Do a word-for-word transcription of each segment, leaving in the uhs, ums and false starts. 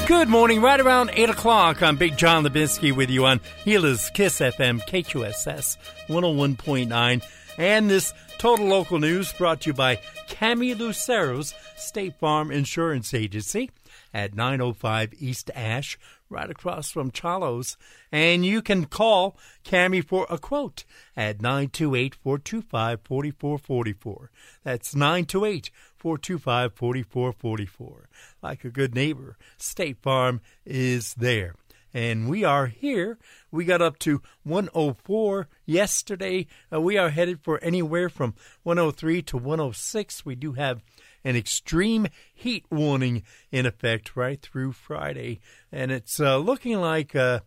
Good morning, right around eight o'clock. I'm Big John Lebinsky with you on Gila's Kiss F M, K Q S S one oh one point nine. And this Total Local News brought to you by Cami Lucero's State Farm Insurance Agency at nine oh five East Ash, right across from Chalo's. And you can call Cami for a quote at nine two eight, four two five, four four four four. That's nine two eight, four two five, four four four four. Like a good neighbor, State Farm is there. And we are here. We got up to one oh four yesterday. Uh, we are headed for anywhere from one oh three to one oh six. We do have an extreme heat warning in effect right through Friday. And it's uh, looking like uh,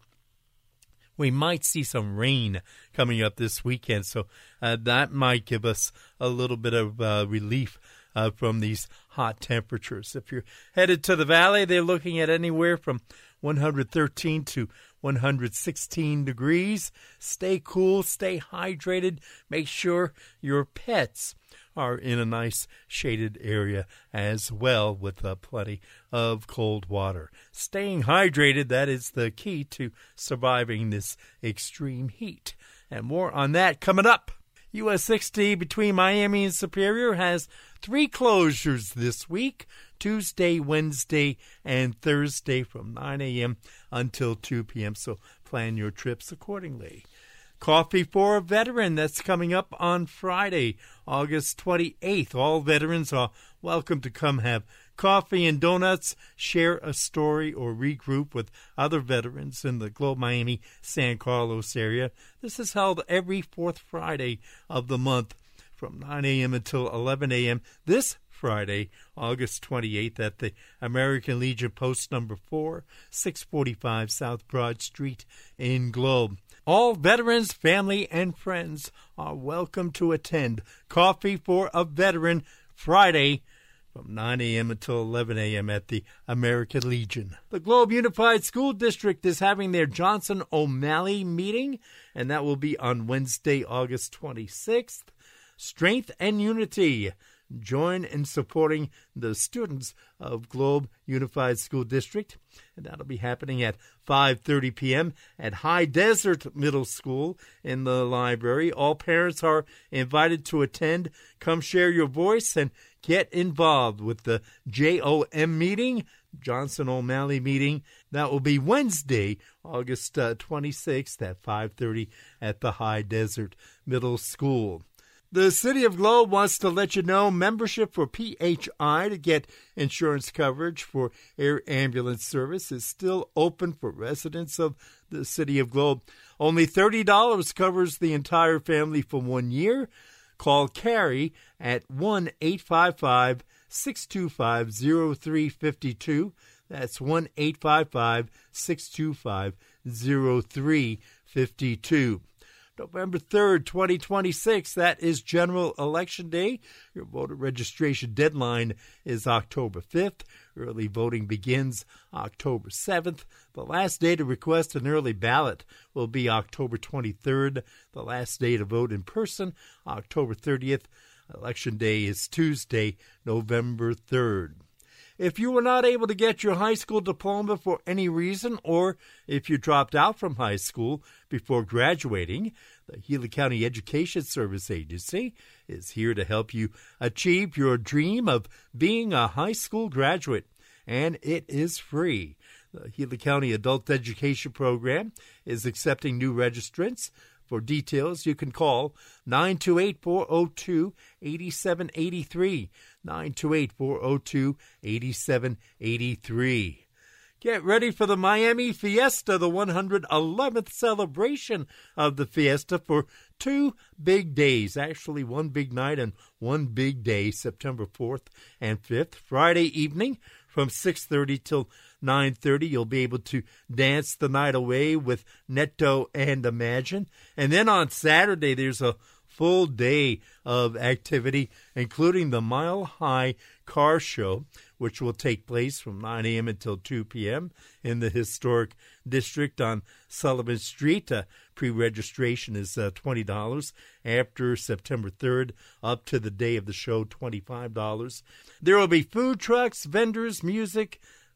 we might see some rain coming up this weekend. So uh, that might give us a little bit of uh, relief uh, from these hot temperatures. If you're headed to the valley, they're looking at anywhere from one hundred thirteen to one hundred sixteen degrees. Stay cool, stay hydrated. Make sure your pets are in a nice shaded area as well with uh, plenty of cold water. Staying hydrated, that is the key to surviving this extreme heat. And more on that coming up. U S sixty between Miami and Superior has three closures this week, Tuesday, Wednesday, and Thursday from nine a.m. until two p.m., so plan your trips accordingly. Coffee for a Veteran, that's coming up on Friday, August twenty-eighth. All veterans are welcome to come have coffee and donuts, share a story, or regroup with other veterans in the Globe Miami San Carlos area. This is held every fourth Friday of the month from nine a.m. until eleven a.m. This Friday, August twenty-eighth, at the American Legion Post Number four, six forty-five South Broad Street in Globe. All veterans, family, and friends are welcome to attend Coffee for a Veteran Friday from nine a.m. until eleven a.m. at the American Legion. The Globe Unified School District is having their Johnson O'Malley meeting, and that will be on Wednesday, August twenty-sixth. Strength and Unity. Join in supporting the students of Globe Unified School District, and that'll be happening at five thirty p.m. at High Desert Middle School in the library. All parents are invited to attend. Come share your voice and get involved with the J O M meeting, Johnson O'Malley meeting. That will be Wednesday, August uh, twenty-sixth at five thirty at the High Desert Middle School. The City of Globe wants to let you know membership for P H I to get insurance coverage for air ambulance service is still open for residents of the City of Globe. Only thirty dollars covers the entire family for one year. Call Carrie at one eight five five, six two five, zero three five two. That's one eight five five, six two five, zero three five two. November third, twenty twenty-six, that is General Election Day. Your voter registration deadline is October fifth. Early voting begins October seventh. The last day to request an early ballot will be October twenty-third. The last day to vote in person, October thirtieth. Election Day is Tuesday, November third. If you were not able to get your high school diploma for any reason, or if you dropped out from high school before graduating, the Gila County Education Service Agency is here to help you achieve your dream of being a high school graduate, and it is free. The Gila County Adult Education Program is accepting new registrants. For details, you can call nine two eight, four oh two, eight seven eight three, nine two eight, four oh two, eight seven eight three. Get ready for the Miami Fiesta, the one hundred eleventh celebration of the Fiesta for two big days. Actually, one big night and one big day, September fourth and fifth. Friday evening from six thirty till nine thirty, you'll be able to dance the night away with Netto and Imagine. And then on Saturday, there's a full day of activity, including the Mile High Car Show, which will take place from nine a.m. until two p.m. in the historic district on Sullivan Street. Uh, pre-registration is uh, twenty dollars. After September third, up to the day of the show, twenty-five dollars. There will be food trucks, vendors, music,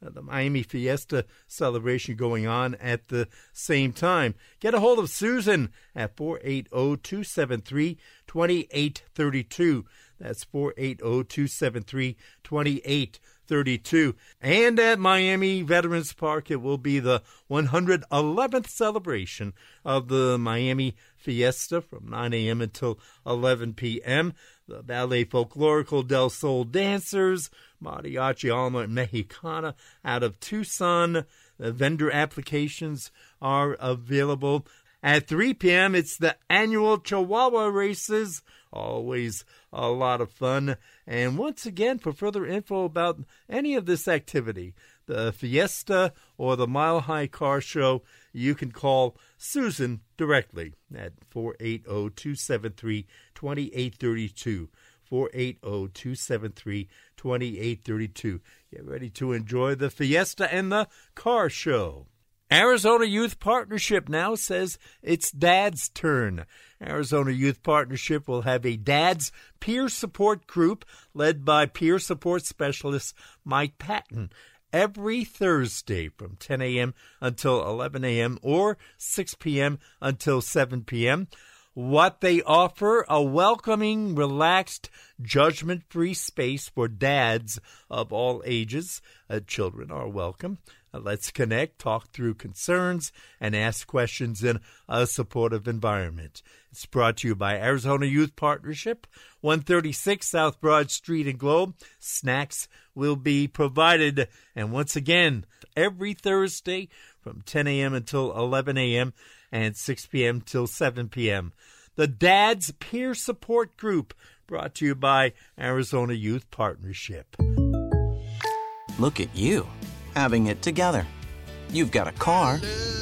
uh, the Miami Fiesta celebration going on at the same time. Get a hold of Susan at four eight zero, two seven three, two eight three two. That's four eight zero, two seven three, two eight three two. And at Miami Veterans Park, it will be the one hundred eleventh celebration of the Miami Fiesta from nine a.m. until eleven p.m. The Ballet Folklorico del Sol Dancers, Mariachi Alma Mexicana out of Tucson. The vendor applications are available. At three p.m., it's the annual Chihuahua races. Always a lot of fun. And once again, for further info about any of this activity, the Fiesta or the Mile High Car Show, you can call Susan directly at four eight zero, two seven three, two eight three two. four eight zero, two seven three, two eight three two. Get ready to enjoy the Fiesta and the Car Show. Arizona Youth Partnership now says it's Dad's turn. Arizona Youth Partnership will have a Dad's Peer Support Group led by peer support specialist Mike Patton every Thursday from ten a.m. until eleven a.m. or six p.m. until seven p.m. What they offer, a welcoming, relaxed, judgment-free space for dads of all ages. Uh, children are welcome. Uh, let's connect, talk through concerns, and ask questions in a supportive environment. It's brought to you by Arizona Youth Partnership, one thirty-six South Broad Street in Globe. Snacks will be provided. And once again, every Thursday from ten a.m. until eleven a.m. and six p.m. till seven p.m. The Dad's Peer Support Group, brought to you by Arizona Youth Partnership. Look at you, having it together. You've got a car.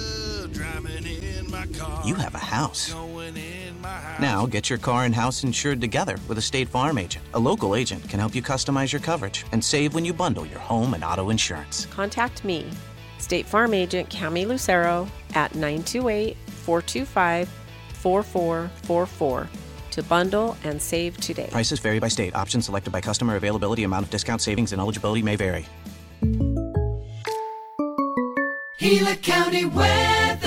car. You have a house. house. Now get your car and house insured together with a State Farm agent. A local agent can help you customize your coverage and save when you bundle your home and auto insurance. Contact me, State Farm agent Cami Lucero, at nine two eight, four two five, four four four four to bundle and save today. Prices vary by state. Options selected by customer. Availability, amount of discount, savings, and eligibility may vary. Gila County weather.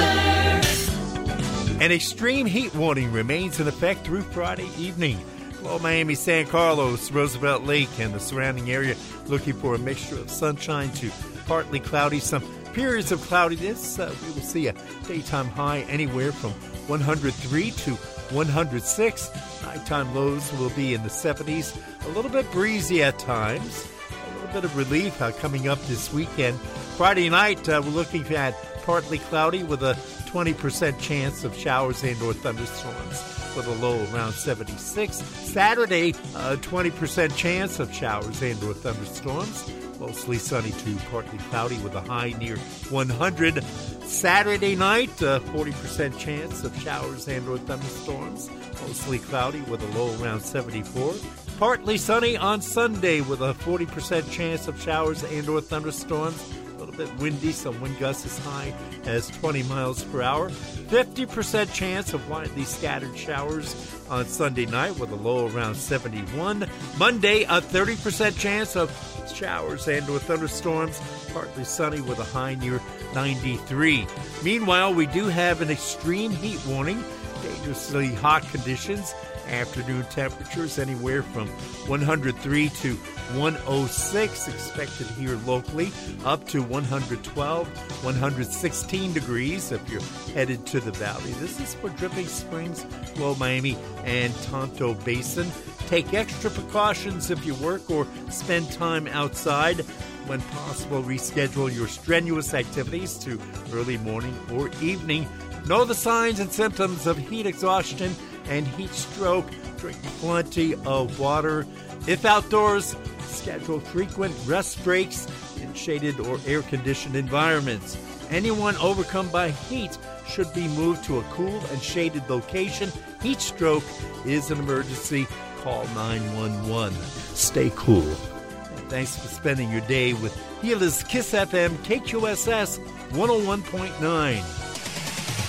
An extreme heat warning remains in effect through Friday evening. Below Miami, San Carlos, Roosevelt Lake, and the surrounding area looking for a mixture of sunshine to partly cloudy. Some periods of cloudiness. Uh, we will see a daytime high anywhere from one hundred three to one hundred six. Nighttime lows will be in the seventies. A little bit breezy at times. A little bit of relief uh, coming up this weekend. Friday night, uh, we're looking at partly cloudy with a twenty percent chance of showers and or thunderstorms with a low around seventy-six. Saturday, a twenty percent chance of showers and or thunderstorms. Mostly sunny to partly cloudy with a high near one hundred. Saturday night, a forty percent chance of showers and or thunderstorms. Mostly cloudy with a low around seventy-four. Partly sunny on Sunday with a forty percent chance of showers and or thunderstorms. A little bit windy, some wind gusts as high as twenty miles per hour. fifty percent chance of widely scattered showers on Sunday night with a low around seventy-one. Monday, a thirty percent chance of showers and or thunderstorms. Partly sunny with a high near ninety-three. Meanwhile, we do have an extreme heat warning. Dangerously hot conditions. Afternoon temperatures anywhere from one hundred three to one hundred six expected here locally, up to one hundred twelve, one hundred sixteen degrees if you're headed to the valley. This is for Dripping Springs, Low Miami, and Tonto Basin. Take extra precautions if you work or spend time outside. When possible, reschedule your strenuous activities to early morning or evening. Know the signs and symptoms of heat exhaustion and heat stroke. Drink plenty of water. If outdoors, schedule frequent rest breaks in shaded or air-conditioned environments. Anyone overcome by heat should be moved to a cool and shaded location. Heat stroke is an emergency. Call nine one one. Stay cool. And thanks for spending your day with Gila's Kiss F M K Q S S one oh one point nine.